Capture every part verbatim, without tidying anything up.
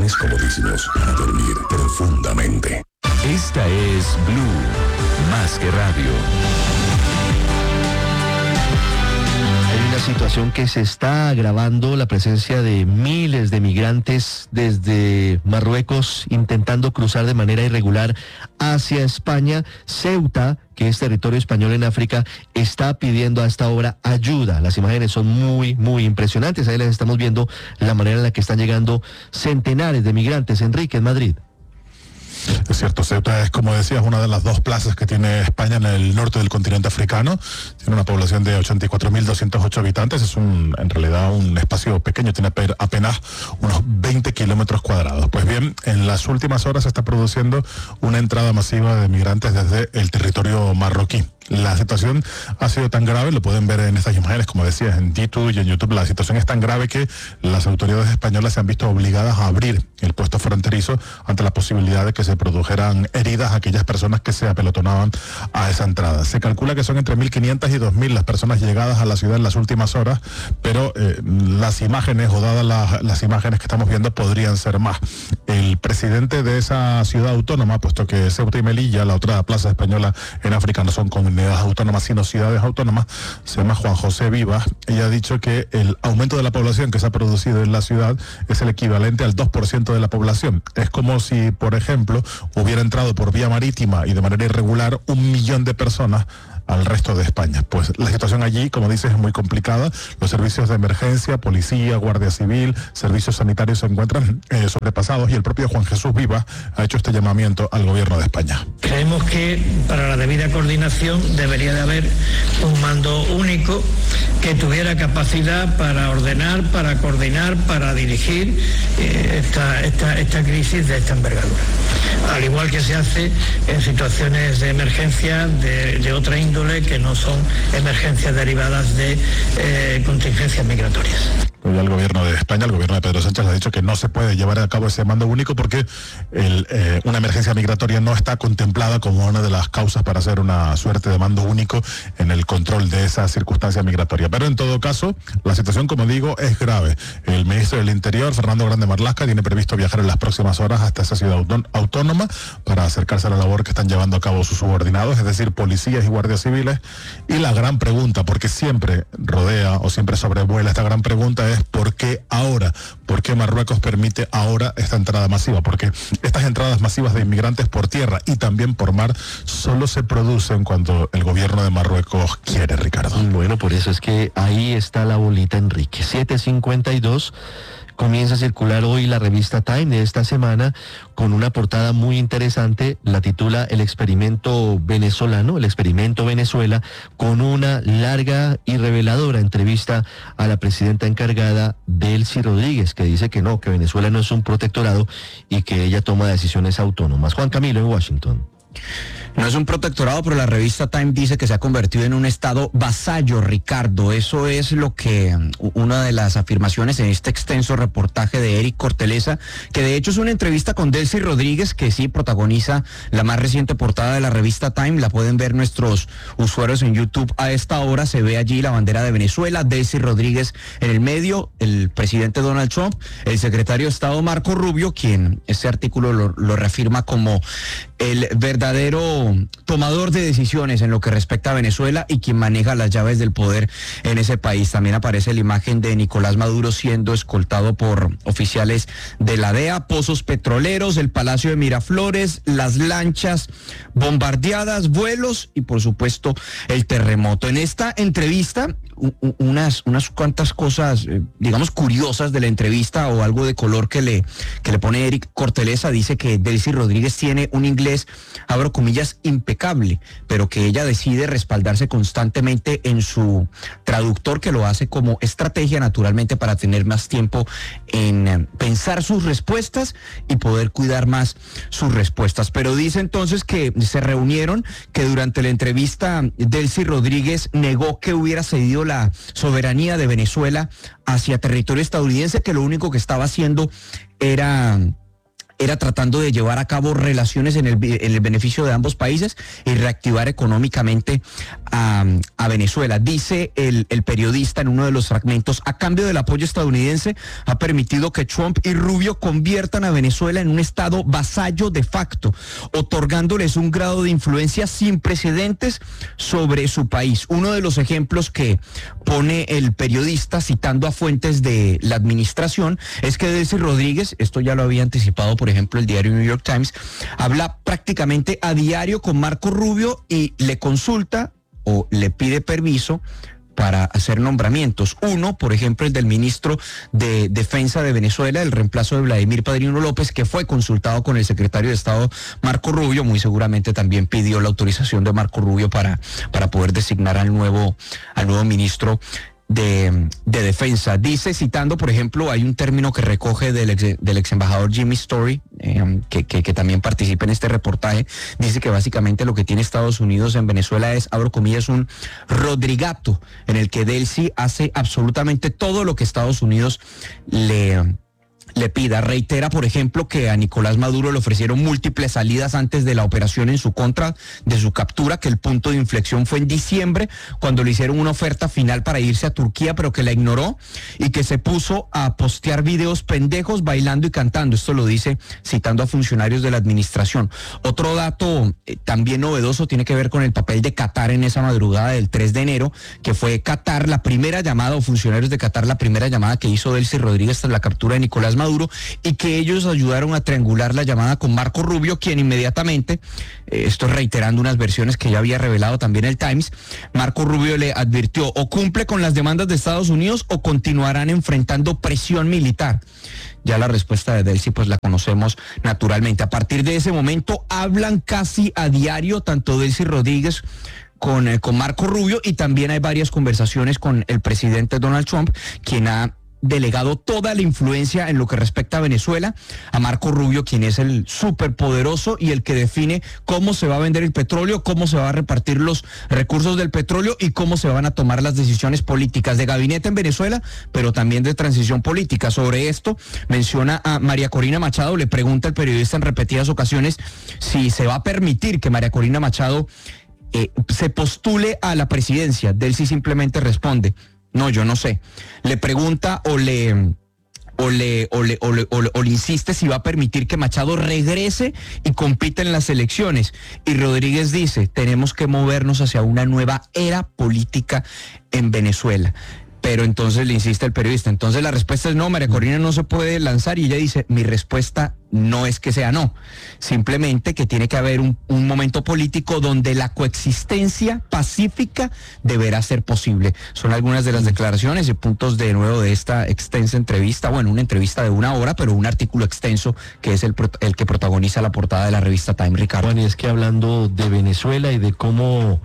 colchones comodísimos para dormir profundamente. Esta es Blue, más que radio. Hay una situación que se está agravando, la presencia de miles de migrantes desde Marruecos intentando cruzar de manera irregular hacia España. Ceuta, que es territorio español en África, está pidiendo a esta hora ayuda. Las imágenes son muy, muy impresionantes. Ahí les estamos viendo la manera en la que están llegando centenares de migrantes. Enrique, en Madrid. Es cierto, Ceuta es, como decías, una de las dos plazas que tiene España en el norte del continente africano. Tiene una población de ochenta y cuatro mil doscientos ocho habitantes. Es un, en realidad un espacio pequeño, tiene apenas unos veinte kilómetros cuadrados. Pues bien, en las últimas horas se está produciendo una entrada masiva de migrantes desde el territorio marroquí. La situación ha sido tan grave, lo pueden ver en estas imágenes, como decías, en D dos y en YouTube. La situación es tan grave que las autoridades españolas se han visto obligadas a abrir el puesto fronterizo ante la posibilidad de que se produjeran heridas a aquellas personas que se apelotonaban a esa entrada. Se calcula que son entre mil quinientas y dos mil las personas llegadas a la ciudad en las últimas horas, pero eh, las imágenes, o dadas las, las imágenes que estamos viendo, podrían ser más. El presidente de esa ciudad autónoma, puesto que Ceuta y Melilla, la otra plaza española en África, no son comunidades autónomas, sino ciudades autónomas, se llama Juan José Vivas. Ella ha dicho que el aumento de la población que se ha producido en la ciudad es el equivalente al dos por ciento de la población. Es como si, por ejemplo, hubiera entrado por vía marítima y de manera irregular un millón de personas al resto de España. Pues la situación allí, como dices, es muy complicada. Los servicios de emergencia, policía, guardia civil, servicios sanitarios se encuentran eh, sobrepasados, y el propio Juan Jesús Vivas ha hecho este llamamiento al gobierno de España. Creemos que para la debida coordinación debería de haber un mando único que tuviera capacidad para ordenar, para coordinar, para dirigir eh, esta, esta, esta crisis de esta envergadura. Al igual que se hace en situaciones de emergencia de, de otra índole, que no son emergencias derivadas de eh, contingencias migratorias. Hoy el gobierno de España, el gobierno de Pedro Sánchez, ha dicho que no se puede llevar a cabo ese mando único porque el, eh, una emergencia migratoria no está contemplada como una de las causas para hacer una suerte de mando único en el control de esa circunstancia migratoria. Pero en todo caso, la situación, como digo, es grave. El ministro del Interior, Fernando Grande Marlaska, tiene previsto viajar en las próximas horas hasta esa ciudad autónoma para acercarse a la labor que están llevando a cabo sus subordinados, es decir, policías y guardias civiles. Y la gran pregunta, porque siempre rodea o siempre sobrevuela esta gran pregunta, es ¿por qué ahora? ¿Por qué Marruecos permite ahora esta entrada masiva? Porque estas entradas masivas de inmigrantes por tierra y también por mar solo se producen cuando el gobierno de Marruecos quiere, Ricardo. Bueno, por eso es que ahí está la bolita, Enrique. siete cincuenta y dos. Comienza a circular hoy la revista Time de esta semana con una portada muy interesante. La titula El experimento venezolano, el experimento Venezuela, con una larga y reveladora entrevista a la presidenta encargada, Delcy Rodríguez, que dice que no, que Venezuela no es un protectorado y que ella toma decisiones autónomas. Juan Camilo, en Washington. No es un protectorado, pero la revista Time dice que se ha convertido en un estado vasallo, Ricardo. Eso es lo que, una de las afirmaciones en este extenso reportaje de Eric Corteleza, que de hecho es una entrevista con Delcy Rodríguez, que sí protagoniza la más reciente portada de la revista Time. La pueden ver nuestros usuarios en YouTube a esta hora. Se ve allí la bandera de Venezuela, Delcy Rodríguez en el medio, el presidente Donald Trump, el secretario de Estado Marco Rubio, quien este artículo lo, lo reafirma como el verdadero tomador de decisiones en lo que respecta a Venezuela y quien maneja las llaves del poder en ese país. También aparece la imagen de Nicolás Maduro siendo escoltado por oficiales de la D E A, pozos petroleros, el Palacio de Miraflores, las lanchas bombardeadas, vuelos y por supuesto el terremoto. En esta entrevista, unas, unas cuantas cosas, eh, digamos, curiosas de la entrevista, o algo de color que le, que le pone Eric Corteleza. Dice que Delcy Rodríguez tiene un inglés, abro comillas, impecable, pero que ella decide respaldarse constantemente en su traductor, que lo hace como estrategia, naturalmente, para tener más tiempo en eh, pensar sus respuestas y poder cuidar más sus respuestas. Pero dice entonces que se reunieron, que durante la entrevista Delcy Rodríguez negó que hubiera cedido la soberanía de Venezuela hacia territorio estadounidense, que lo único que estaba haciendo era era tratando de llevar a cabo relaciones en el, en el beneficio de ambos países y reactivar económicamente a, a Venezuela. Dice el, el periodista en uno de los fragmentos, a cambio del apoyo estadounidense, ha permitido que Trump y Rubio conviertan a Venezuela en un estado vasallo de facto, otorgándoles un grado de influencia sin precedentes sobre su país. Uno de los ejemplos que pone el periodista, citando a fuentes de la administración, es que Delcy Rodríguez, esto ya lo había anticipado por ejemplo el diario New York Times, habla prácticamente a diario con Marco Rubio y le consulta o le pide permiso para hacer nombramientos. Uno, por ejemplo, el del ministro de Defensa de Venezuela, el reemplazo de Vladimir Padrino López, que fue consultado con el secretario de Estado Marco Rubio, muy seguramente también pidió la autorización de Marco Rubio para, para poder designar al nuevo, al nuevo ministro De, de defensa. Dice, citando, por ejemplo, hay un término que recoge del ex, del ex embajador Jimmy Story, eh, que, que, que también participa en este reportaje. Dice que básicamente lo que tiene Estados Unidos en Venezuela es, abro comillas, un Rodrigato, en el que Delcy hace absolutamente todo lo que Estados Unidos le... le pida. Reitera, por ejemplo, que a Nicolás Maduro le ofrecieron múltiples salidas antes de la operación en su contra, de su captura, que el punto de inflexión fue en diciembre, cuando le hicieron una oferta final para irse a Turquía, pero que la ignoró, y que se puso a postear videos pendejos bailando y cantando. Esto lo dice citando a funcionarios de la administración. Otro dato eh, también novedoso tiene que ver con el papel de Qatar en esa madrugada del tres de enero, que fue Qatar la primera llamada, o funcionarios de Qatar la primera llamada que hizo Delcy Rodríguez tras la captura de Nicolás Maduro, Maduro, y que ellos ayudaron a triangular la llamada con Marco Rubio, quien inmediatamente, eh, esto reiterando unas versiones que ya había revelado también el Times, Marco Rubio le advirtió: o cumple con las demandas de Estados Unidos o continuarán enfrentando presión militar. Ya la respuesta de Delcy pues la conocemos naturalmente. A partir de ese momento hablan casi a diario tanto Delcy Rodríguez con, eh, con Marco Rubio, y también hay varias conversaciones con el presidente Donald Trump, quien ha delegado toda la influencia en lo que respecta a Venezuela a Marco Rubio, quien es el superpoderoso y el que define cómo se va a vender el petróleo, cómo se va a repartir los recursos del petróleo y cómo se van a tomar las decisiones políticas de gabinete en Venezuela, pero también de transición política. Sobre esto menciona a María Corina Machado, le pregunta el periodista en repetidas ocasiones si se va a permitir que María Corina Machado eh, se postule a la presidencia. Delcy simplemente responde: no, yo no sé. Le pregunta o le, o le, o le, o le, o le, o le insiste si va a permitir que Machado regrese y compita en las elecciones. Y Rodríguez dice: tenemos que movernos hacia una nueva era política en Venezuela. Pero entonces le insiste el periodista. Entonces la respuesta es no, María Corina no se puede lanzar, y ella dice: mi respuesta no es que sea no, simplemente que tiene que haber un, un momento político donde la coexistencia pacífica deberá ser posible. Son algunas de las declaraciones y puntos de nuevo de esta extensa entrevista, bueno, una entrevista de una hora, pero un artículo extenso que es el, el que protagoniza la portada de la revista Time, Ricardo. Bueno, y es que hablando de Venezuela y de cómo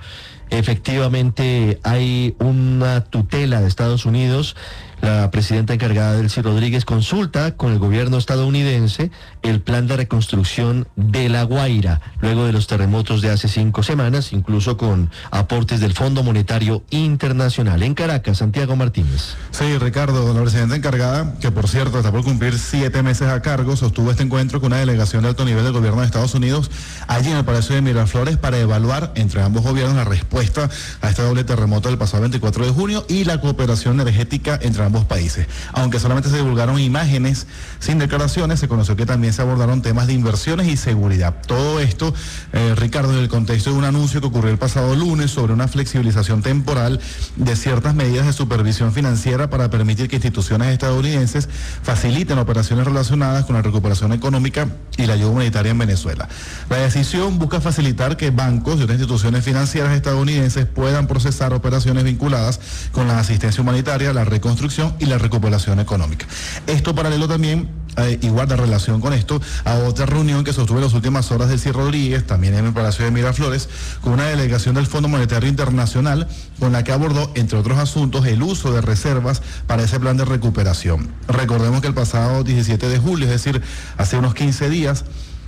efectivamente hay una tutela de Estados Unidos, la presidenta encargada, Delcy Rodríguez, consulta con el gobierno estadounidense el plan de reconstrucción de La Guaira, luego de los terremotos de hace cinco semanas, incluso con aportes del Fondo Monetario Internacional. En Caracas, Santiago Martínez. Sí, Ricardo, la presidenta encargada, que por cierto está por cumplir siete meses a cargo, sostuvo este encuentro con una delegación de alto nivel del gobierno de Estados Unidos allí en el Palacio de Miraflores para evaluar entre ambos gobiernos la respuesta a este doble terremoto del pasado veinticuatro de junio y la cooperación energética entre ambos países. Aunque solamente se divulgaron imágenes sin declaraciones, se conoció que también se abordaron temas de inversiones y seguridad. Todo esto, eh, Ricardo, en el contexto de un anuncio que ocurrió el pasado lunes sobre una flexibilización temporal de ciertas medidas de supervisión financiera para permitir que instituciones estadounidenses faciliten operaciones relacionadas con la recuperación económica y la ayuda humanitaria en Venezuela. La decisión busca facilitar que bancos y otras instituciones financieras estadounidenses puedan procesar operaciones vinculadas con la asistencia humanitaria, la reconstrucción y la recuperación económica. Esto paralelo también, eh, igual de relación con esto, a otra reunión que sostuvo en las últimas horas Delcy Rodríguez, también en el Palacio de Miraflores, con una delegación del Fondo Monetario Internacional, con la que abordó, entre otros asuntos, el uso de reservas para ese plan de recuperación. Recordemos que el pasado diecisiete de julio, es decir, hace unos quince días,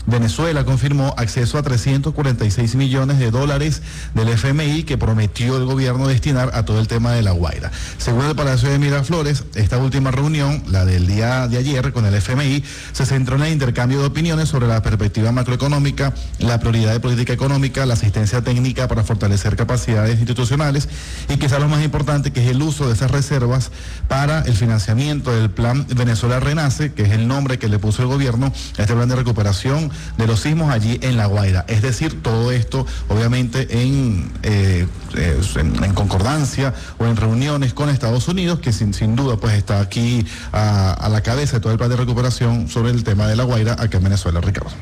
Venezuela confirmó acceso a trescientos cuarenta y seis millones de dólares del F M I que prometió el gobierno destinar a todo el tema de La Guaira. Según el Palacio de Miraflores, esta última reunión, la del día de ayer con el F M I, se centró en el intercambio de opiniones sobre la perspectiva macroeconómica, la prioridad de política económica, la asistencia técnica para fortalecer capacidades institucionales y quizá lo más importante, que es el uso de esas reservas para el financiamiento del plan Venezuela Renace, que es el nombre que le puso el gobierno a este plan de recuperación de los sismos allí en La Guaira. Es decir, todo esto obviamente en, eh, en, en concordancia o en reuniones con Estados Unidos, que sin, sin duda pues está aquí a, a la cabeza de todo el plan de recuperación sobre el tema de La Guaira acá en Venezuela, Ricardo.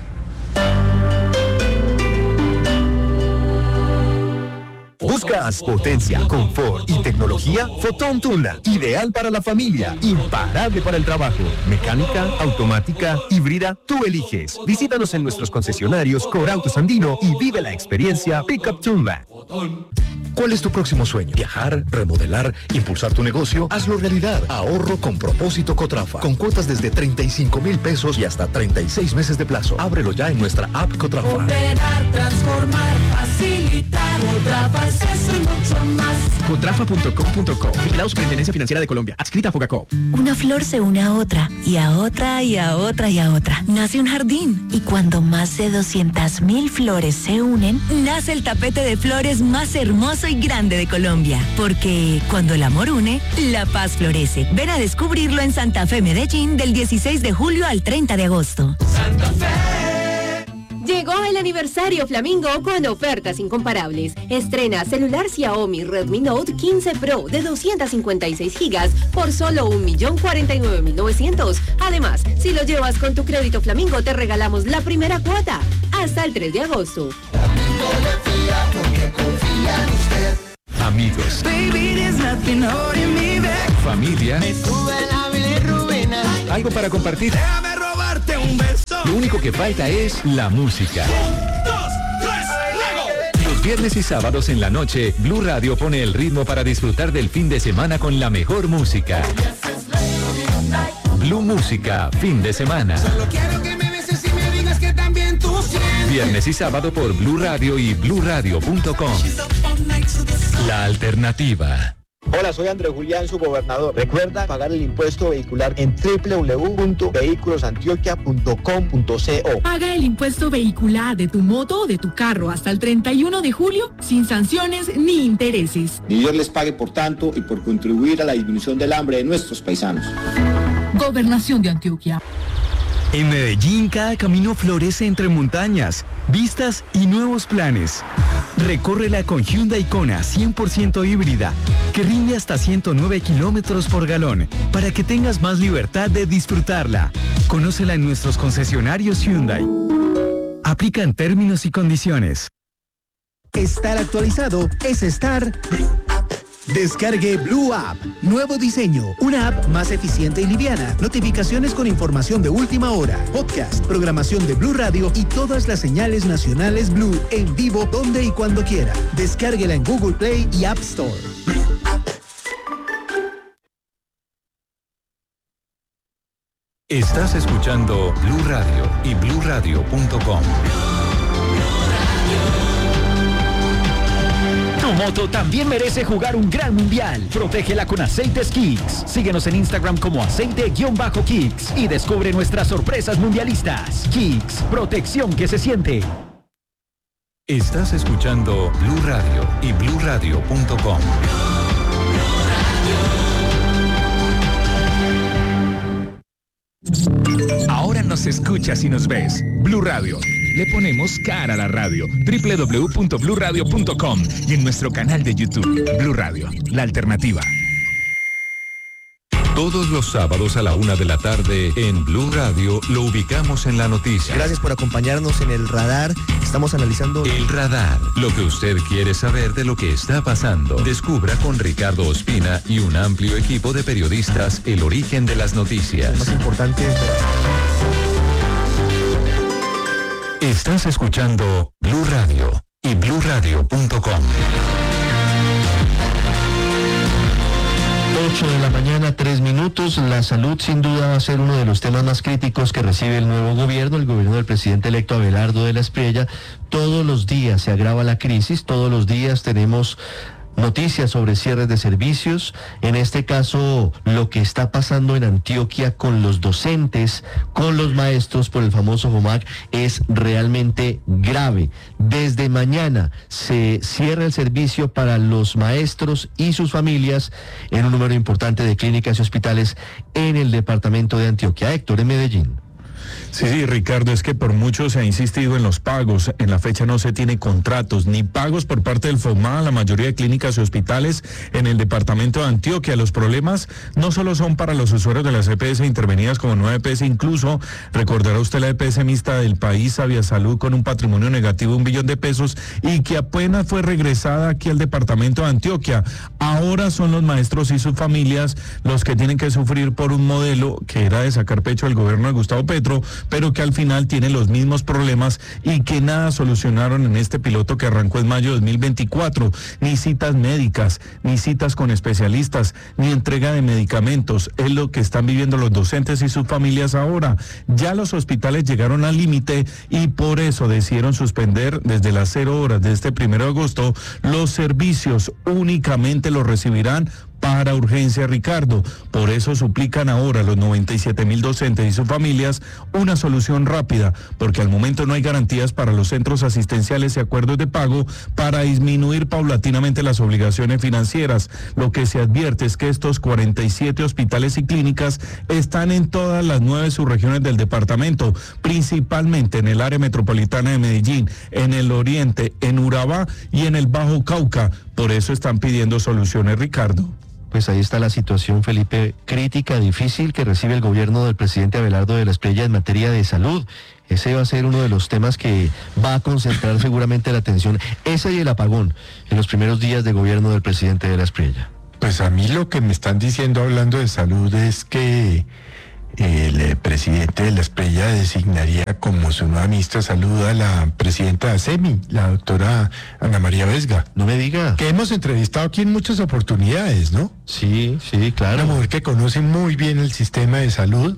¿Buscas potencia, confort y tecnología? Fotón Tundra, ideal para la familia, imparable para el trabajo. Mecánica, automática, híbrida, tú eliges. Visítanos en nuestros concesionarios Corautos Andino y vive la experiencia Pickup Tundra. ¿Cuál es tu próximo sueño? ¿Viajar, remodelar, impulsar tu negocio? Hazlo realidad. Ahorro con propósito Cotrafa. Con cuotas desde treinta y cinco mil pesos y hasta treinta y seis meses de plazo. Ábrelo ya en nuestra app Cotrafa. Operar, transformar, facilitar. Cotrafa es eso y mucho más. Cotrafa punto com punto co. Vigilado Superintendencia Financiera de Colombia. Adscrita a Fogacop. Una flor se une a otra, y a otra, y a otra, y a otra. Nace un jardín. Y cuando más de doscientas mil flores se unen, nace el tapete de flores más hermoso y grande de Colombia. Porque cuando el amor une, la paz florece. Ven a descubrirlo en Santa Fe, Medellín, del dieciséis de julio al treinta de agosto. Santa Fe. Llegó el aniversario Flamingo con ofertas incomparables. Estrena celular Xiaomi Redmi Note quince Pro de doscientos cincuenta y seis gigas por solo un millón cuarenta y nueve mil novecientos. Además, si lo llevas con tu crédito Flamingo, te regalamos la primera cuota hasta el tres de agosto. Amigos, familia, algo para compartir. Déjame robarte un beso. Lo único que falta es la música. Un, dos, tres, luego. Los viernes y sábados en la noche, Blue Radio pone el ritmo para disfrutar del fin de semana con la mejor música. Blue Música, fin de semana. Solo quiero que me beses y me digas que también tú sientes. Viernes y sábado por Blue Radio y blue radio punto com. La alternativa. Hola, soy Andrés Julián, su gobernador. Recuerda pagar el impuesto vehicular en doble u doble u doble u punto vehículos antioquia punto com punto co. Paga el impuesto vehicular de tu moto o de tu carro hasta el treinta y uno de julio sin sanciones ni intereses. Y Dios les pague por tanto y por contribuir a la disminución del hambre de nuestros paisanos. Gobernación de Antioquia. En Medellín, cada camino florece entre montañas, vistas y nuevos planes. Recórrela con Hyundai Kona cien por ciento híbrida, que rinde hasta ciento nueve kilómetros por galón, para que tengas más libertad de disfrutarla. Conócela en nuestros concesionarios Hyundai. Aplican términos y condiciones. Estar actualizado es estar... Descargue Blue App. Nuevo diseño. Una app más eficiente y liviana. Notificaciones con información de última hora. Podcast, programación de Blue Radio y todas las señales nacionales Blue en vivo donde y cuando quiera. Descárguela en Google Play y App Store. Estás escuchando Blue Radio y blue radio punto com. Tu moto también merece jugar un gran mundial. Protégela con Aceites Kicks. Síguenos en Instagram como aceite-kicks y descubre nuestras sorpresas mundialistas. Kicks, protección que se siente. Estás escuchando Blue Radio y blue radio punto com. Ahora nos escuchas y nos ves. Blue Radio. Le ponemos cara a la radio. doble u doble u doble u punto blue radio punto com y en nuestro canal de YouTube. Blue Radio, la alternativa. Todos los sábados a la una de la tarde en Blue Radio lo ubicamos en la noticia. Gracias por acompañarnos en el radar. Estamos analizando... El radar. Lo que usted quiere saber de lo que está pasando. Descubra con Ricardo Ospina y un amplio equipo de periodistas el origen de las noticias. Lo más importante... Estás escuchando Blue Radio y blue radio punto com. ocho de la mañana, tres minutos. La salud sin duda va a ser uno de los temas más críticos que recibe el nuevo gobierno, el gobierno del presidente electo Abelardo de la Espriella. Todos los días se agrava la crisis, todos los días tenemos noticias sobre cierres de servicios. En este caso, lo que está pasando en Antioquia con los docentes, con los maestros por el famoso FOMAC es realmente grave. Desde mañana se cierra el servicio para los maestros y sus familias en un número importante de clínicas y hospitales en el departamento de Antioquia. Héctor, en Medellín. Sí, sí, Ricardo, es que por mucho se ha insistido en los pagos. En la fecha no se tiene contratos ni pagos por parte del FOMA a la mayoría de clínicas y hospitales en el departamento de Antioquia. Los problemas no solo son para los usuarios de las E P S intervenidas como nueva E P S, incluso recordará usted la E P S mixta del país, Aviasalud, con un patrimonio negativo de un billón de pesos y que apenas fue regresada aquí al departamento de Antioquia. Ahora son los maestros y sus familias los que tienen que sufrir por un modelo que era de sacar pecho al gobierno de Gustavo Petro, pero que al final tiene los mismos problemas y que nada solucionaron en este piloto que arrancó en mayo de dos mil veinticuatro. Ni citas médicas, ni citas con especialistas, ni entrega de medicamentos. Es lo que están viviendo los docentes y sus familias ahora. Ya los hospitales llegaron al límite y por eso decidieron suspender desde las cero horas de este primero de agosto los servicios. Únicamente los recibirán para urgencia, Ricardo. Por eso suplican ahora a los noventa y siete mil docentes y sus familias una solución rápida, porque al momento no hay garantías para los centros asistenciales y acuerdos de pago para disminuir paulatinamente las obligaciones financieras. Lo que se advierte es que estos cuarenta y siete hospitales y clínicas están en todas las nueve subregiones del departamento, principalmente en el área metropolitana de Medellín, en el oriente, en Urabá y en el Bajo Cauca. Por eso están pidiendo soluciones, Ricardo. Pues ahí está la situación, Felipe, crítica, difícil que recibe el gobierno del presidente Abelardo de la Espriella en materia de salud. Ese va a ser uno de los temas que va a concentrar seguramente la atención, ese y el apagón, en los primeros días de gobierno del presidente de la Espriella. Pues a mí lo que me están diciendo hablando de salud es que el presidente de la Espriella designaría como su nueva ministra de Salud a la presidenta de ASEMI, la doctora Ana María Vesga. No me diga. Que hemos entrevistado aquí en muchas oportunidades, ¿no? Sí, sí, claro. Una mujer que conoce muy bien el sistema de salud,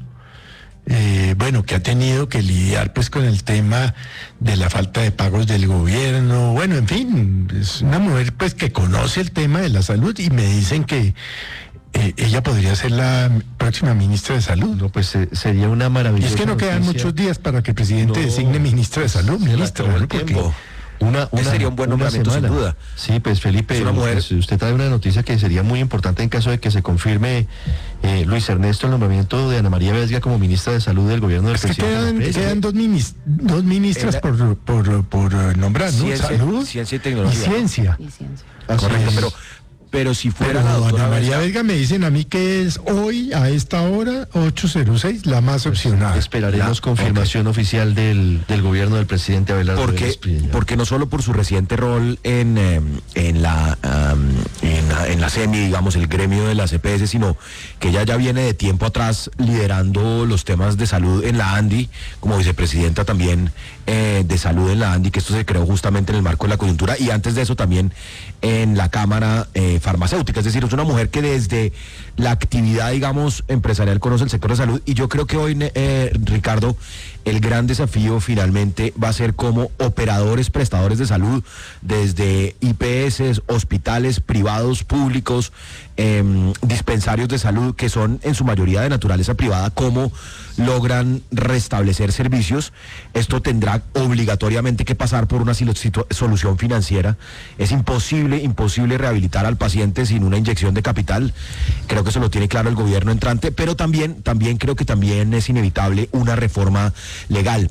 eh, bueno, que ha tenido que lidiar pues con el tema de la falta de pagos del gobierno, bueno, en fin, es una mujer pues que conoce el tema de la salud y me dicen que Eh, ella podría ser la próxima ministra de Salud. No, pues eh, sería una maravillosa. Y es que no quedan noticia. muchos días para que el presidente no, designe ministra de Salud, ministra, ¿no? Porque una, una, sería un buen nombramiento sin duda. Sí, pues Felipe, es una mujer. Pues, usted trae una noticia que sería muy importante en caso de que se confirme, eh, Luis Ernesto, el nombramiento de Ana María Vesga como ministra de Salud del gobierno del es que presidente. Quedan, quedan dos, minis, dos ministras la, por, por, por nombrar, ¿no? Ciencia, Salud ciencia y tecnología. Y ciencia. Y ciencia. Correcto, es. pero... Pero si fuera Pero la doctora Ana María Vesga, Vesga me dicen a mí que es hoy, a esta hora, ocho cero seis, la más pues opcionada. Esperaremos la, confirmación okay. oficial del, del gobierno del presidente Abelardo porque, de la Espriella. Porque no solo por su reciente rol en, eh, en, la, um, en, la, en la SEMI, digamos, el gremio de las E P S, sino que ella ya viene de tiempo atrás liderando los temas de salud en la ANDI, como vicepresidenta también eh, de salud en la ANDI, que esto se creó justamente en el marco de la coyuntura, y antes de eso también en la Cámara eh, farmacéutica, es decir, es una mujer que desde la actividad, digamos, empresarial conoce el sector de salud, y yo creo que hoy, eh, Ricardo, el gran desafío finalmente va a ser como operadores, prestadores de salud, desde I P S, hospitales privados, públicos, eh, dispensarios de salud, que son en su mayoría de naturaleza privada, cómo logran restablecer servicios. Esto tendrá obligatoriamente que pasar por una solución financiera. Es imposible, imposible rehabilitar al paciente sin una inyección de capital. Creo que eso lo tiene claro el gobierno entrante, pero también, también creo que también es inevitable una reforma legal.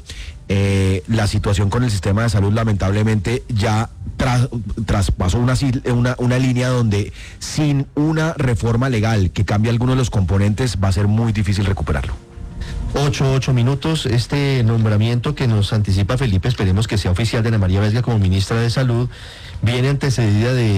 Eh, la situación con el sistema de salud lamentablemente ya tras, traspasó una, una, una línea donde sin una reforma legal que cambie algunos de los componentes va a ser muy difícil recuperarlo. Ocho, ocho minutos, este nombramiento que nos anticipa Felipe, esperemos que sea oficial, de Ana María Vesga como ministra de Salud, viene antecedida de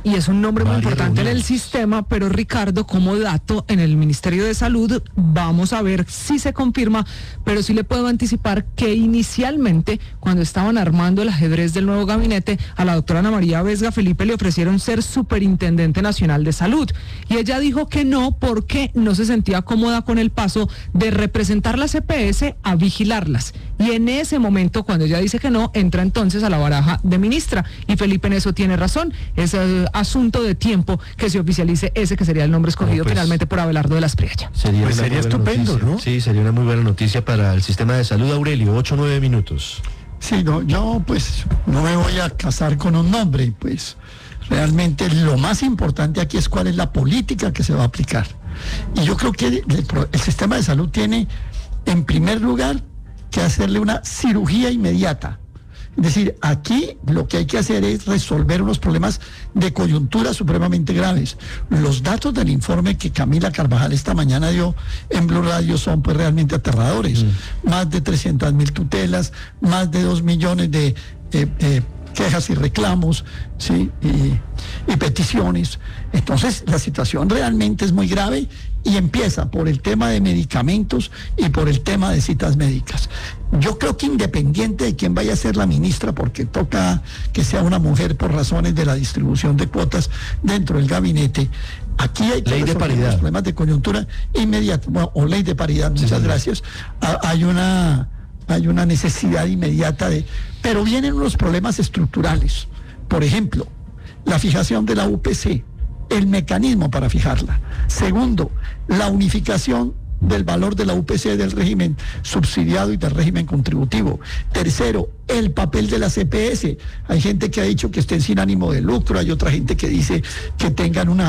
y es un nombre muy Varias importante en el reuniones. sistema, pero Ricardo, como dato, en el Ministerio de Salud, vamos a ver si se confirma, pero sí le puedo anticipar que inicialmente, cuando estaban armando el ajedrez del nuevo gabinete, a la doctora Ana María Vesga Felipe le ofrecieron ser Superintendente Nacional de Salud, y ella dijo que no porque no se sentía cómoda con el paso de representar las E P S a vigilarlas, y en ese momento, cuando ella dice que no, entra entonces a la baraja de ministra, y Felipe en eso tiene razón, es eh, asunto de tiempo que se oficialice ese que sería el nombre escogido No, pues, finalmente por Abelardo de las Priella. Sería, Pues una sería muy buena estupendo, noticia. ¿no? Sí, sería una muy buena noticia para el sistema de salud. Aurelio, ocho o nueve minutos. Sí, no, yo pues no me voy a casar con un nombre, pues realmente lo más importante aquí es cuál es la política que se va a aplicar. Y yo creo que el, el sistema de salud tiene, en primer lugar, que hacerle una cirugía inmediata. Es decir, aquí lo que hay que hacer es resolver unos problemas de coyuntura supremamente graves. Los datos del informe que Camila Carvajal esta mañana dio en Blue Radio son pues realmente aterradores. Mm. Más de trescientas mil tutelas, más de dos millones de eh, eh, quejas y reclamos, ¿sí? y, y peticiones. Entonces la situación realmente es muy grave y empieza por el tema de medicamentos y por el tema de citas médicas. Yo creo que independiente de quién vaya a ser la ministra, porque toca que sea una mujer por razones de la distribución de cuotas dentro del gabinete, aquí hay que ley de resolver paridad. los problemas de coyuntura inmediata, bueno, o ley de paridad, muchas sí, gracias. Ah, hay una hay una necesidad inmediata de, pero vienen unos problemas estructurales. Por ejemplo, la fijación de la U P C, el mecanismo para fijarla. Segundo, la unificación del valor de la U P C del régimen subsidiado y del régimen contributivo. Tercero, el papel de las E P S. Hay gente que ha dicho que estén sin ánimo de lucro, hay otra gente que dice que tengan un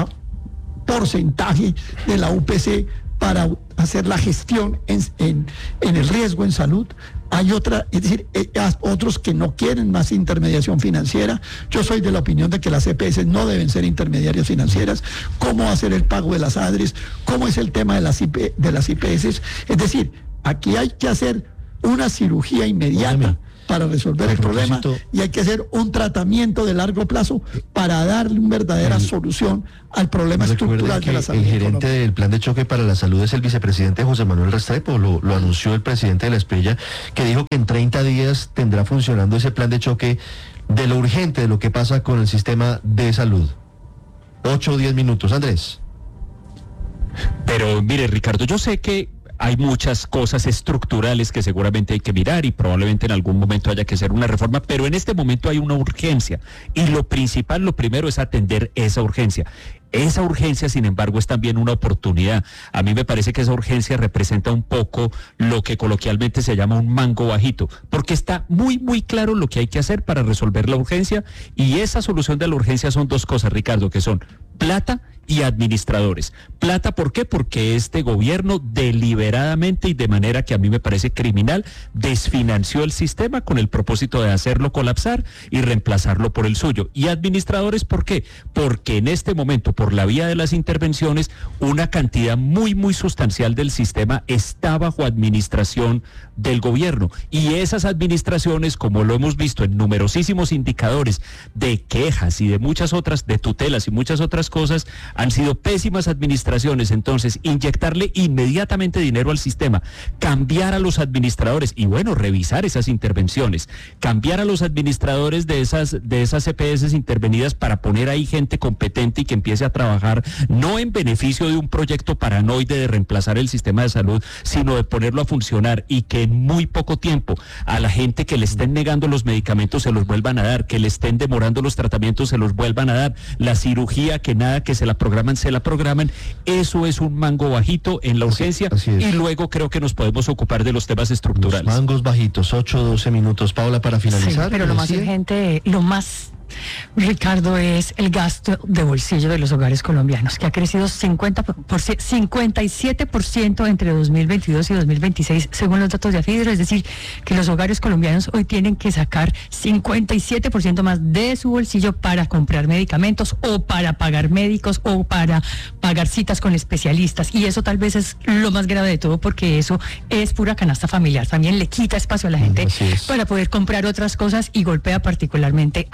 porcentaje de la U P C para hacer la gestión en, en, en el riesgo en salud. Hay otra, es decir, eh, otros que no quieren más intermediación financiera. Yo soy de la opinión de que las E P S no deben ser intermediarias financieras. ¿Cómo hacer el pago de las ADRES? ¿Cómo es el tema de las, I P, de las I P S? Es decir, aquí hay que hacer una cirugía inmediata. Óyeme. Para resolver el problema, y hay que hacer un tratamiento de largo plazo para darle una verdadera el, solución al problema estructural de la salud. El gerente económica. del Plan de Choque para la Salud es el vicepresidente José Manuel Restrepo, lo, lo anunció el presidente de la Espriella, que dijo que en treinta días tendrá funcionando ese plan de choque de lo urgente de lo que pasa con el sistema de salud. ocho o diez minutos, Andrés. Pero mire, Ricardo, yo sé que hay muchas cosas estructurales que seguramente hay que mirar y probablemente en algún momento haya que hacer una reforma, pero en este momento hay una urgencia y lo principal, lo primero es atender esa urgencia. Esa urgencia, sin embargo, es también una oportunidad. A mí me parece que esa urgencia representa un poco lo que coloquialmente se llama un mango bajito, porque está muy, muy claro lo que hay que hacer para resolver la urgencia, y esa solución de la urgencia son dos cosas, Ricardo, que son plata y administradores. Plata, ¿por qué? Porque este gobierno deliberadamente y de manera que a mí me parece criminal desfinanció el sistema con el propósito de hacerlo colapsar y reemplazarlo por el suyo. Y administradores, ¿por qué? Porque en este momento, por la vía de las intervenciones, una cantidad muy, muy sustancial del sistema está bajo administración del gobierno. Y esas administraciones, como lo hemos visto en numerosísimos indicadores de quejas y de muchas otras, de tutelas y muchas otras cosas, han sido pésimas administraciones. Entonces, inyectarle inmediatamente dinero al sistema, cambiar a los administradores y bueno, revisar esas intervenciones, cambiar a los administradores de esas, de esas E P S intervenidas para poner ahí gente competente y que empiece a trabajar no en beneficio de un proyecto paranoide de reemplazar el sistema de salud, sino de ponerlo a funcionar y que en muy poco tiempo a la gente que le estén negando los medicamentos se los vuelvan a dar, que le estén demorando los tratamientos se los vuelvan a dar, la cirugía que nada que se la programan, se la programan. Eso es un mango bajito en la urgencia, así, así y luego creo que nos podemos ocupar de los temas estructurales. Los mangos bajitos, ocho o doce minutos. Paula, para finalizar. Sí, pero lo más urgente, lo más, Ricardo, es el gasto de bolsillo de los hogares colombianos, que ha crecido cincuenta por ciento, cincuenta y siete por ciento entre dos mil veintidós y dos mil veintiséis, según los datos de Afidro. Es decir, que los hogares colombianos hoy tienen que sacar cincuenta y siete por ciento más de su bolsillo para comprar medicamentos o para pagar médicos o para pagar citas con especialistas. Y eso tal vez es lo más grave de todo, porque eso es pura canasta familiar. También le quita espacio a la gente para poder comprar otras cosas y golpea particularmente a los más pobres.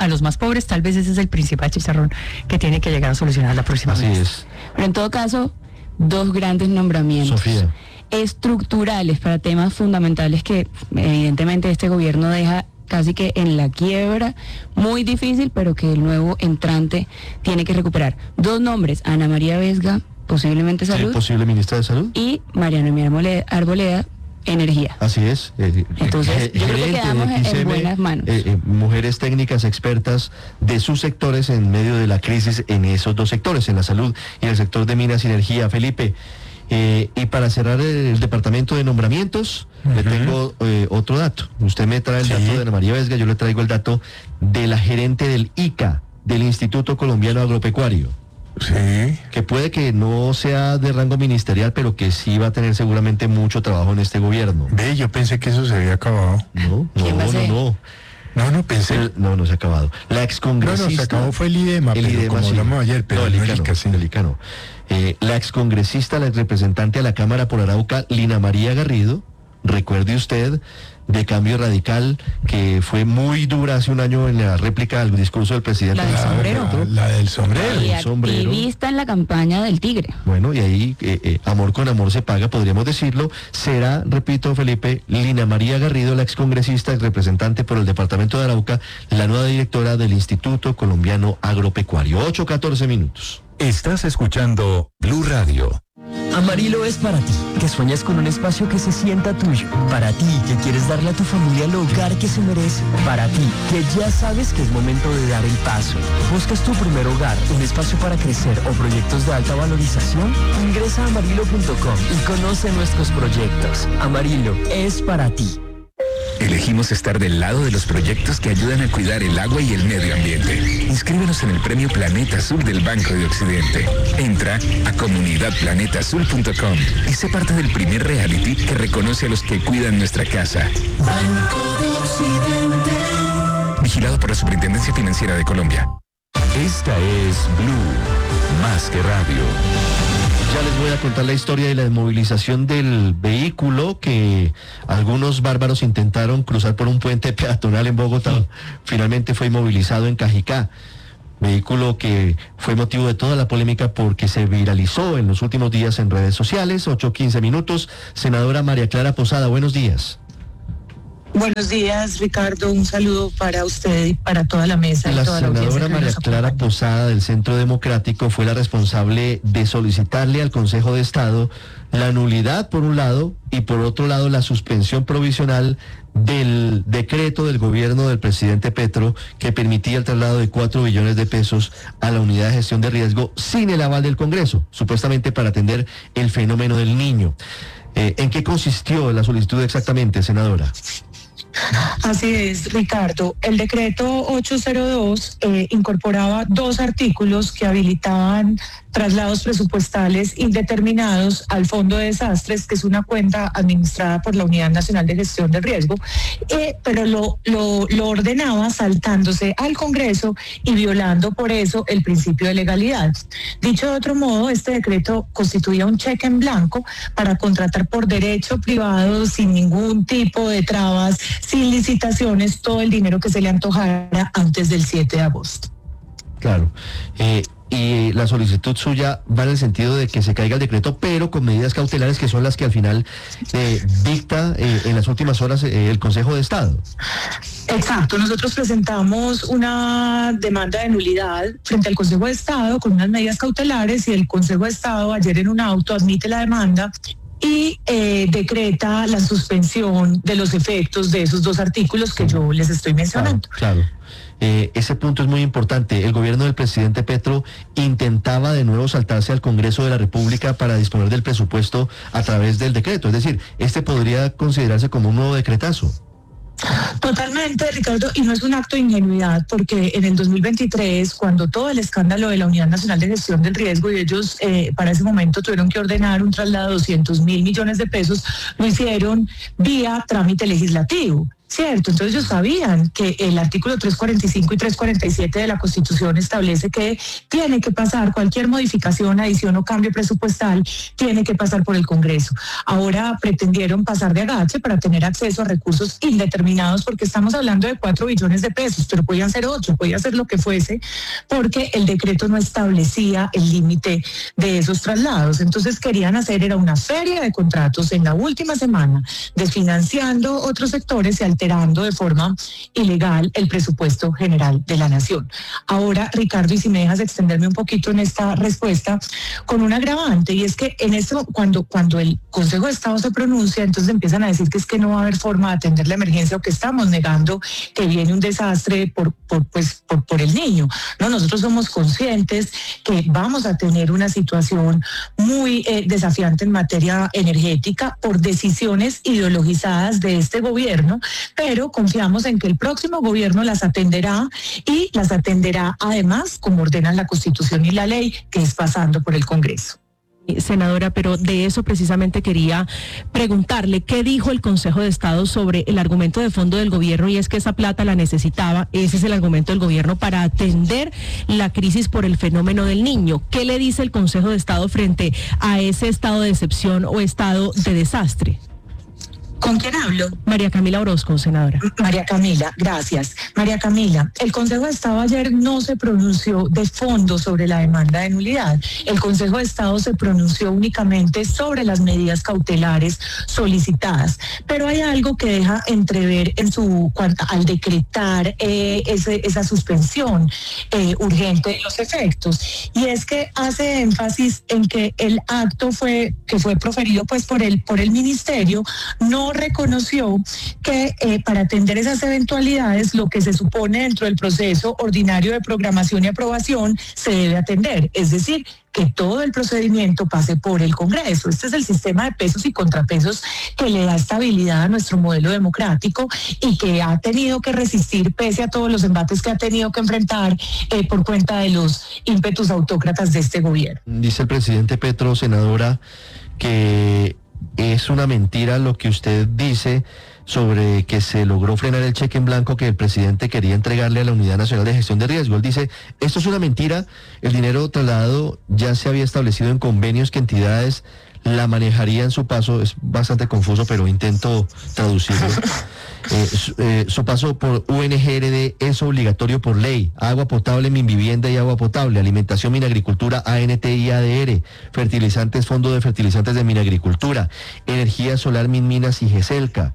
pobres, tal vez ese es el principal chicharrón que tiene que llegar a solucionar la próxima Así vez. es. Pero en todo caso, dos grandes nombramientos. Sofía. Estructurales para temas fundamentales que evidentemente este gobierno deja casi que en la quiebra, muy difícil, pero que el nuevo entrante tiene que recuperar. Dos nombres, Ana María Vesga, posiblemente Salud, Sí, posible ministra de Salud. y Mariano Emir Arboleda, Arboleda, Energía. Así es. eh, Entonces, eh, yo creo que gerente quedamos de en X M, buenas manos. eh, eh, mujeres técnicas expertas de sus sectores en medio de la crisis en esos dos sectores, en la salud y en el sector de minas y energía. Felipe, eh, y para cerrar el departamento de nombramientos, uh-huh. le tengo eh, otro dato. Usted me trae el sí. dato de Ana María Vesga, yo le traigo el dato de la gerente del I C A, del Instituto Colombiano Agropecuario. Sí. Que puede que no sea de rango ministerial, pero que sí va a tener seguramente mucho trabajo en este gobierno. Ve, yo pensé que eso se había acabado. No, no, no, no. No, no pensé. El, no, no se ha acabado. La excongresista. No, no, se acabó fue el IDEMA, el pero IDEMA, como sí. hablamos ayer, pero no, el no ICA, el ICA, sí. el ICA no. Eh, la excongresista, la representante a la Cámara por Arauca, Lina María Garrido, recuerde usted, de Cambio Radical, que fue muy dura hace un año en la réplica del discurso del presidente. La del sombrero. La, la del sombrero. Y activista en la campaña del Tigre. Bueno, y ahí, eh, eh, amor con amor se paga, podríamos decirlo. Será, repito, Felipe, Lina María Garrido, la excongresista, ex representante por el departamento de Arauca, la nueva directora del Instituto Colombiano Agropecuario. ocho catorce minutos. Estás escuchando Blue Radio. Amarillo es para ti, que sueñas con un espacio que se sienta tuyo. Para ti, que quieres darle a tu familia el hogar que se merece. Para ti, que ya sabes que es momento de dar el paso. ¿Buscas tu primer hogar, un espacio para crecer o proyectos de alta valorización? Ingresa a amarillo punto com y conoce nuestros proyectos. Amarillo es para ti. Elegimos estar del lado de los proyectos que ayudan a cuidar el agua y el medio ambiente. Inscríbenos en el premio Planeta Azul del Banco de Occidente. Entra a comunidad planeta azul punto com y sé parte del primer reality que reconoce a los que cuidan nuestra casa. Banco de Occidente. Vigilado por la Superintendencia Financiera de Colombia. Esta es Blue, más que radio. Ya les voy a contar la historia de la desmovilización del vehículo que algunos bárbaros intentaron cruzar por un puente peatonal en Bogotá. Sí. Finalmente fue inmovilizado en Cajicá. Vehículo que fue motivo de toda la polémica porque se viralizó en los últimos días en redes sociales. ocho quince minutos. Senadora María Clara Posada, buenos días. Buenos días, Ricardo. Un saludo para usted y para toda la mesa. La y toda senadora la María Clara Posada del Centro Democrático fue la responsable de solicitarle al Consejo de Estado la nulidad por un lado y por otro lado la suspensión provisional del decreto del gobierno del presidente Petro que permitía el traslado de cuatro billones de pesos a la unidad de gestión de riesgo sin el aval del Congreso, supuestamente para atender el fenómeno del niño. Eh, ¿En qué consistió la solicitud exactamente, senadora? Así es, Ricardo. El decreto ochocientos dos eh, incorporaba dos artículos que habilitaban traslados presupuestales indeterminados al Fondo de Desastres, que es una cuenta administrada por la Unidad Nacional de Gestión del Riesgo, eh, pero lo, lo, lo ordenaba saltándose al Congreso y violando por eso el principio de legalidad. Dicho de otro modo, este decreto constituía un cheque en blanco para contratar por derecho privado, sin ningún tipo de trabas, sin licitaciones, todo el dinero que se le antojara antes del siete de agosto. Claro. Eh, y la solicitud suya va en el sentido de que se caiga el decreto, pero con medidas cautelares que son las que al final eh, dicta eh, en las últimas horas eh, el Consejo de Estado. Exacto, nosotros presentamos una demanda de nulidad frente al Consejo de Estado con unas medidas cautelares y el Consejo de Estado ayer en un auto admite la demanda y eh, decreta la suspensión de los efectos de esos dos artículos que yo les estoy mencionando. Claro, claro. Eh, ese punto es muy importante. El gobierno del presidente Petro intentaba de nuevo saltarse al Congreso de la República para disponer del presupuesto a través del decreto. Es decir, este podría considerarse como un nuevo decretazo. Totalmente, Ricardo, y no es un acto de ingenuidad, porque en el dos mil veintitrés, cuando todo el escándalo de la Unidad Nacional de Gestión del Riesgo, y ellos eh, para ese momento tuvieron que ordenar un traslado de doscientos mil millones de pesos, lo hicieron vía trámite legislativo. ¿cierto? Entonces ellos sabían que el artículo trescientos cuarenta y cinco y trescientos cuarenta y siete de la Constitución establece que tiene que pasar cualquier modificación, adición o cambio presupuestal, tiene que pasar por el Congreso. Ahora pretendieron pasar de agache para tener acceso a recursos indeterminados, porque estamos hablando de cuatro billones de pesos, pero podían ser ocho, podía ser lo que fuese, porque el decreto no establecía el límite de esos traslados. Entonces querían hacer era una feria de contratos en la última semana, desfinanciando otros sectores y alterando de forma ilegal el presupuesto general de la nación. Ahora, Ricardo, y si me dejas extenderme un poquito en esta respuesta, con un agravante, y es que en esto, cuando, cuando el Consejo de Estado se pronuncia, entonces empiezan a decir que es que no va a haber forma de atender la emergencia, o que estamos negando que viene un desastre por, por, pues, por, por el niño. No, nosotros somos conscientes que vamos a tener una situación muy eh, desafiante en materia energética por decisiones ideologizadas de este gobierno, pero confiamos en que el próximo gobierno las atenderá y las atenderá además como ordenan la Constitución y la ley, que es pasando por el Congreso. Senadora, pero de eso precisamente quería preguntarle, ¿qué dijo el Consejo de Estado sobre el argumento de fondo del gobierno? Y es que esa plata la necesitaba, ese es el argumento del gobierno para atender la crisis por el fenómeno del niño. ¿Qué le dice el Consejo de Estado frente a ese estado de excepción o estado de desastre? ¿Con quién hablo? María Camila Orozco, senadora. María Camila, gracias. María Camila, el Consejo de Estado ayer no se pronunció de fondo sobre la demanda de nulidad. El Consejo de Estado se pronunció únicamente sobre las medidas cautelares solicitadas. Pero hay algo que deja entrever en su al decretar eh, ese, esa suspensión eh, urgente de los efectos. Y es que hace énfasis en que el acto fue que fue proferido pues por el por el ministerio no reconoció que eh, para atender esas eventualidades lo que se supone dentro del proceso ordinario de programación y aprobación se debe atender, es decir, que todo el procedimiento pase por el Congreso. Este es el sistema de pesos y contrapesos que le da estabilidad a nuestro modelo democrático y que ha tenido que resistir pese a todos los embates que ha tenido que enfrentar eh, por cuenta de los ímpetus autócratas de este gobierno. Dice el presidente Petro, senadora, que es una mentira lo que usted dice sobre que se logró frenar el cheque en blanco que el presidente quería entregarle a la Unidad Nacional de Gestión de Riesgo. Él dice, esto es una mentira, el dinero trasladado ya se había establecido en convenios que entidades la manejarían su paso. Es bastante confuso, pero intento traducirlo. Eh, su, eh, su paso por U N G R D es obligatorio por ley. Agua potable, Minvivienda y agua potable. Alimentación, Minagricultura, A N T y A D R. Fertilizantes, Fondo de Fertilizantes de Minagricultura. Energía solar, Minminas y GESELCA.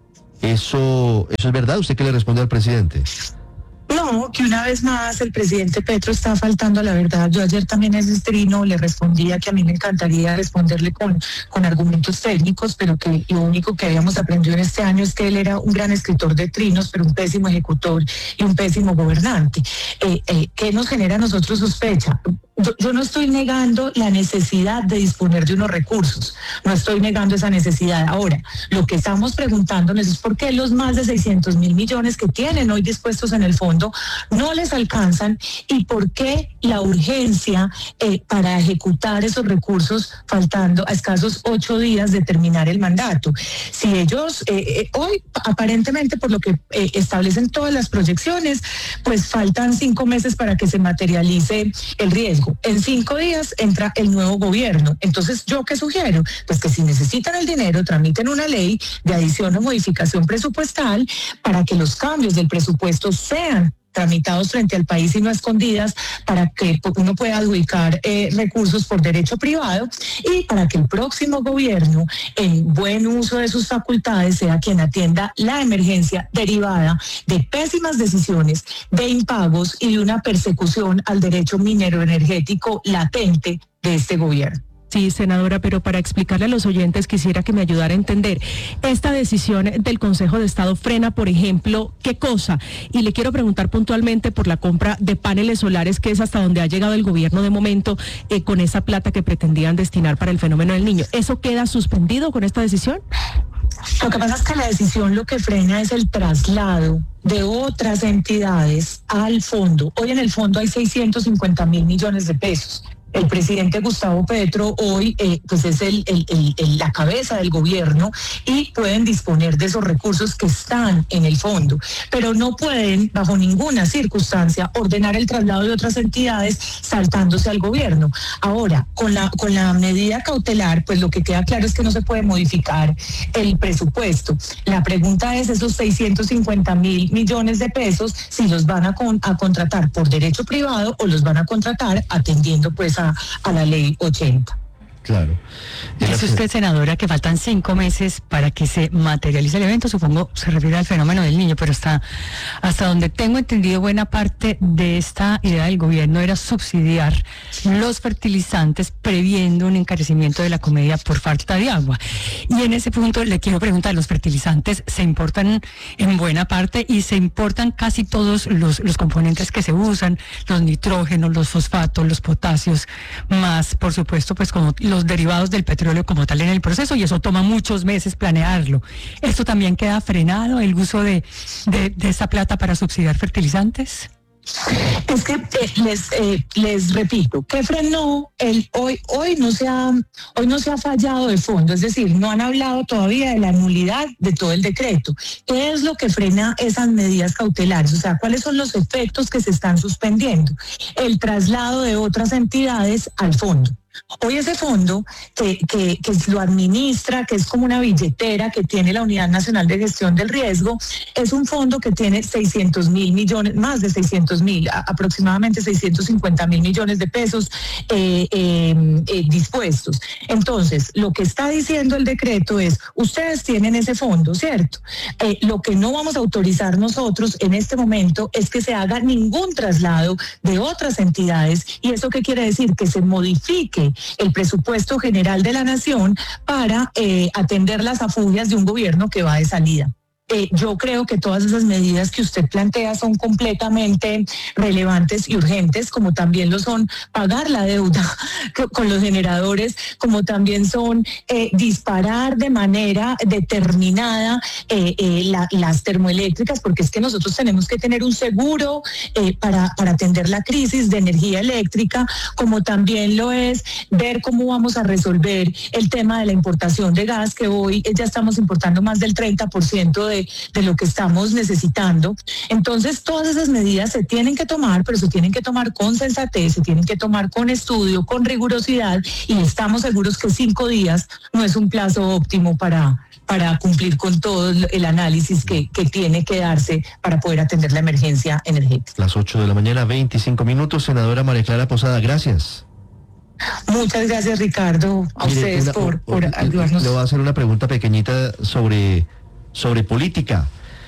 Eso, ¿Eso es verdad? ¿Usted qué le responde al presidente? No, que una vez más el presidente Petro está faltando a la verdad. Yo ayer también en ese trino le respondía que a mí me encantaría responderle con, con argumentos técnicos, pero que lo único que habíamos aprendido en este año es que él era un gran escritor de trinos, pero un pésimo ejecutor y un pésimo gobernante. Eh, eh, ¿Qué nos genera a nosotros sospecha? Yo, yo no estoy negando la necesidad de disponer de unos recursos, no estoy negando esa necesidad. Ahora, lo que estamos preguntándonos es por qué los más de seiscientos mil millones que tienen hoy dispuestos en el fondo no les alcanzan y por qué la urgencia eh, para ejecutar esos recursos faltando a escasos ocho días de terminar el mandato. Si ellos eh, eh, hoy aparentemente por lo que eh, establecen todas las proyecciones, pues faltan cinco meses para que se materialice el riesgo. En cinco días entra el nuevo gobierno. Entonces, ¿yo qué sugiero? Pues que si necesitan el dinero, tramiten una ley de adición o modificación presupuestal para que los cambios del presupuesto sean tramitados frente al país y no escondidas, para que uno pueda adjudicar eh, recursos por derecho privado y para que el próximo gobierno, en buen uso de sus facultades, sea quien atienda la emergencia derivada de pésimas decisiones, de impagos y de una persecución al derecho minero energético latente de este gobierno. Sí, senadora, pero para explicarle a los oyentes quisiera que me ayudara a entender. Esta decisión del Consejo de Estado frena, por ejemplo, ¿qué cosa? Y le quiero preguntar puntualmente por la compra de paneles solares, que es hasta donde ha llegado el gobierno de momento eh, con esa plata que pretendían destinar para el fenómeno del niño. ¿Eso queda suspendido con esta decisión? Lo que pasa es que la decisión lo que frena es el traslado de otras entidades al fondo. Hoy en el fondo hay seiscientos cincuenta mil millones de pesos. El presidente Gustavo Petro hoy eh, pues es el, el, el, el, la cabeza del gobierno y pueden disponer de esos recursos que están en el fondo, pero no pueden bajo ninguna circunstancia ordenar el traslado de otras entidades saltándose al gobierno. Ahora, con la, con la medida cautelar, pues lo que queda claro es que no se puede modificar el presupuesto. La pregunta es esos seiscientos cincuenta mil millones de pesos, si los van a, con, a contratar por derecho privado o los van a contratar atendiendo pues a, a la ley ochenta. Claro. Dice usted, senadora, que faltan cinco meses para que se materialice el evento. Supongo se refiere al fenómeno del niño, pero hasta, hasta donde tengo entendido, buena parte de esta idea del gobierno era subsidiar los fertilizantes previendo un encarecimiento de la comedia por falta de agua. Y en ese punto le quiero preguntar, los fertilizantes se importan en buena parte y se importan casi todos los, los componentes que se usan, los nitrógenos, los fosfatos, los potasios, más por supuesto pues como los derivados del petróleo como tal en el proceso, y eso toma muchos meses planearlo. ¿Esto también queda frenado, el uso de, de, de esa plata para subsidiar fertilizantes? Es que eh, les eh, les repito, ¿qué frenó? El, hoy, hoy, no se ha, hoy no se ha fallado de fondo, es decir, no han hablado todavía de la nulidad de todo el decreto. ¿Qué es lo que frena esas medidas cautelares? O sea, ¿cuáles son los efectos que se están suspendiendo? El traslado de otras entidades al fondo. Hoy ese fondo que, que, que lo administra, que es como una billetera que tiene la Unidad Nacional de Gestión del Riesgo, es un fondo que tiene seiscientos mil millones, más de seiscientos mil, aproximadamente seiscientos cincuenta mil millones de pesos eh, eh, eh, dispuestos. Entonces, lo que está diciendo el decreto es, ustedes tienen ese fondo, ¿cierto? Eh, lo que no vamos a autorizar nosotros en este momento es que se haga ningún traslado de otras entidades. ¿Y eso qué quiere decir? Que se modifique el presupuesto general de la nación para eh, atender las afugias de un gobierno que va de salida. Eh, yo creo que todas esas medidas que usted plantea son completamente relevantes y urgentes, como también lo son pagar la deuda con los generadores, como también son eh, disparar de manera determinada eh, eh, la, las termoeléctricas, porque es que nosotros tenemos que tener un seguro eh, para, para atender la crisis de energía eléctrica, como también lo es ver cómo vamos a resolver el tema de la importación de gas, que hoy ya estamos importando más del treinta por ciento de de lo que estamos necesitando. Entonces, todas esas medidas se tienen que tomar, pero se tienen que tomar con sensatez, se tienen que tomar con estudio, con rigurosidad, y estamos seguros que cinco días no es un plazo óptimo para, para cumplir con todo el análisis que, que tiene que darse para poder atender la emergencia energética. Las ocho de la mañana, veinticinco minutos. Senadora María Clara Posada, gracias. Muchas gracias, Ricardo, a Mire, ustedes una, por, por le, ayudarnos. Le voy a hacer una pregunta pequeñita sobre... sobre política.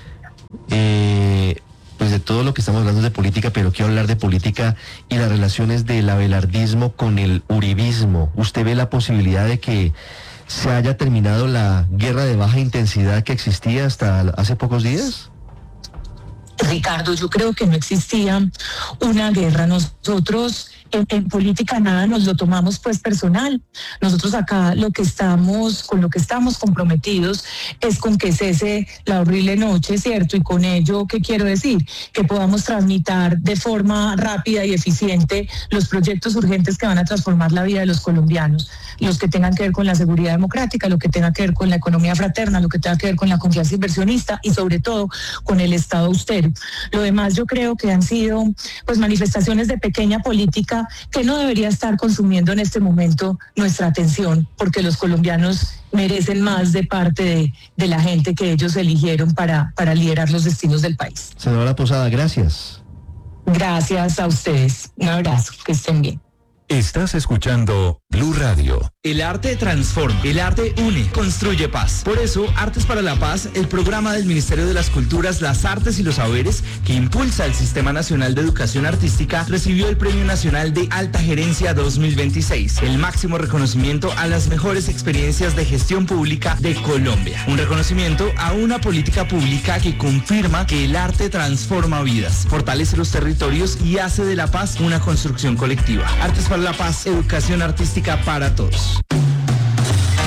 Eh, pues de todo lo que estamos hablando es de política, pero quiero hablar de política y las relaciones del abelardismo con el uribismo. ¿Usted ve la posibilidad de que se haya terminado la guerra de baja intensidad que existía hasta hace pocos días? Ricardo, yo creo que no existía una guerra. Nosotros en, en política nada nos lo tomamos pues personal. Nosotros acá lo que estamos, con lo que estamos comprometidos es con que cese la horrible noche, ¿cierto? Y con ello, ¿qué quiero decir? Que podamos tramitar de forma rápida y eficiente los proyectos urgentes que van a transformar la vida de los colombianos, los que tengan que ver con la seguridad democrática, lo que tenga que ver con la economía fraterna, lo que tenga que ver con la confianza inversionista y sobre todo con el Estado austero. Lo demás yo creo que han sido pues manifestaciones de pequeña política que no debería estar consumiendo en este momento nuestra atención, porque los colombianos merecen más de parte de, de la gente que ellos eligieron para, para liderar los destinos del país. Senadora Posada, gracias. Gracias a ustedes. Un abrazo, que estén bien. Estás escuchando Blue Radio. El arte transforma, el arte une, construye paz. Por eso, Artes para la Paz, el programa del Ministerio de las Culturas, las Artes y los Saberes, que impulsa el Sistema Nacional de Educación Artística, recibió el Premio Nacional de Alta Gerencia dos mil veintiséis, el máximo reconocimiento a las mejores experiencias de gestión pública de Colombia. Un reconocimiento a una política pública que confirma que el arte transforma vidas, fortalece los territorios y hace de la paz una construcción colectiva. Artes para la Paz, educación artística para todos.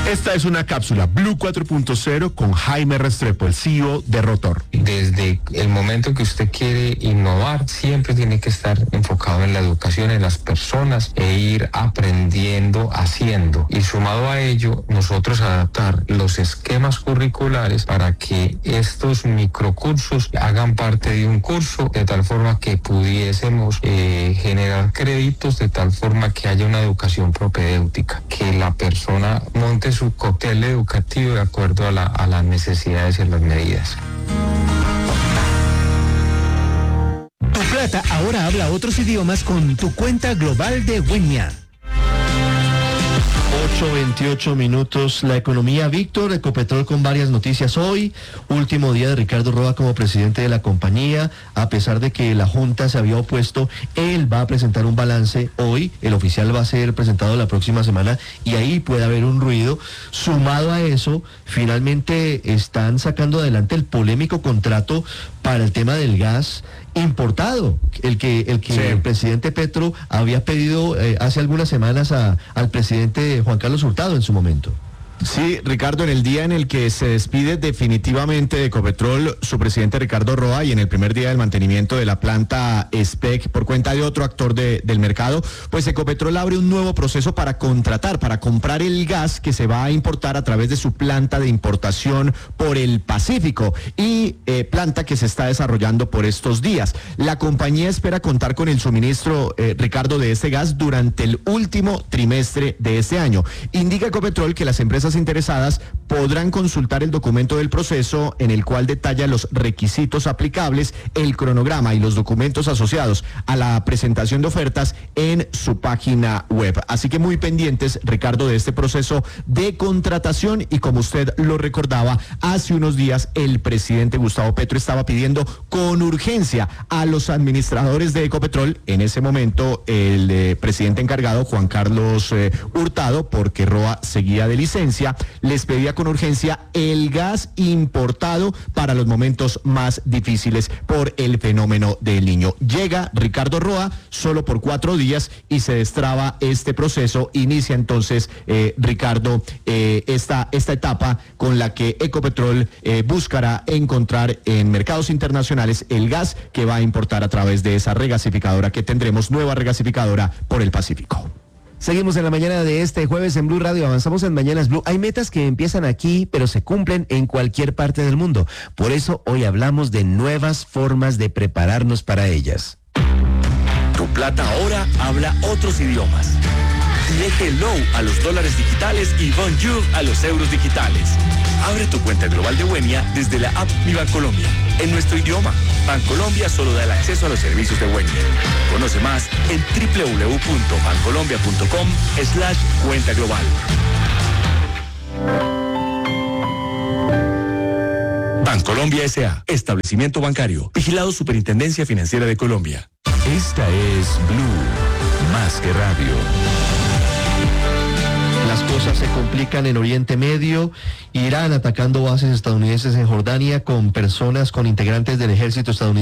Esta es una cápsula Blue cuatro punto cero con Jaime Restrepo, el C E O de Rotor. Desde el momento que usted quiere innovar, siempre tiene que estar enfocado en la educación, en las personas e ir aprendiendo, haciendo. Y sumado a ello, nosotros adaptar los esquemas curriculares para que estos microcursos hagan parte de un curso, de tal forma que pudiésemos eh, generar créditos, de tal forma que haya una educación propedéutica, que la persona monte su cóctel educativo de acuerdo a, la, a las necesidades y a las medidas. Tu plata ahora habla otros idiomas con tu cuenta global de Wenia. ocho veintiocho minutos, la economía. Víctor, Ecopetrol con varias noticias hoy, último día de Ricardo Roa como presidente de la compañía, a pesar de que la Junta se había opuesto, él va a presentar un balance hoy, el oficial va a ser presentado la próxima semana y ahí puede haber un ruido. Sumado a eso, finalmente están sacando adelante el polémico contrato para el tema del gas importado, el que el que sí. el presidente Petro había pedido eh, hace algunas semanas a, al presidente Juan Carlos Hurtado en su momento. Sí, Ricardo, en el día en el que se despide definitivamente de Ecopetrol su presidente Ricardo Roa y en el primer día del mantenimiento de la planta S P E C por cuenta de otro actor de, del mercado, pues Ecopetrol abre un nuevo proceso para contratar, para comprar el gas que se va a importar a través de su planta de importación por el Pacífico y eh, planta que se está desarrollando por estos días. La compañía espera contar con el suministro, eh, Ricardo, de este gas durante el último trimestre de este año. Indica Ecopetrol que las empresas interesadas podrán consultar el documento del proceso en el cual detalla los requisitos aplicables, el cronograma y los documentos asociados a la presentación de ofertas en su página web. Así que muy pendientes, Ricardo, de este proceso de contratación y como usted lo recordaba, hace unos días el presidente Gustavo Petro estaba pidiendo con urgencia a los administradores de Ecopetrol, en ese momento el eh, presidente encargado Juan Carlos eh, Hurtado, porque Roa seguía de licencia, les pedía con urgencia el gas importado para los momentos más difíciles por el fenómeno del Niño. Llega Ricardo Roa solo por cuatro días y se destraba este proceso. Inicia entonces, eh, Ricardo, eh, esta, esta etapa con la que Ecopetrol eh, buscará encontrar en mercados internacionales el gas que va a importar a través de esa regasificadora que tendremos, nueva regasificadora por el Pacífico. Seguimos en la mañana de este jueves en Blue Radio, avanzamos en Mañanas Blue. Hay metas que empiezan aquí, pero se cumplen en cualquier parte del mundo. Por eso hoy hablamos de nuevas formas de prepararnos para ellas. Tu plata ahora habla otros idiomas. Dile hello a los dólares digitales y bonjour a los euros digitales. Abre tu cuenta global de Wenia desde la app Mi Bancolombia, en nuestro idioma. Bancolombia solo da el acceso a los servicios de Wenia. Conoce más en doble u doble u doble u punto bancolombia punto com slash cuenta global. Bancolombia S A, establecimiento bancario, vigilado Superintendencia Financiera de Colombia. Esta es Blue, más que radio. Las cosas se complican en Oriente Medio. Irán atacando bases estadounidenses en Jordania con personas, con integrantes del ejército estadounidense.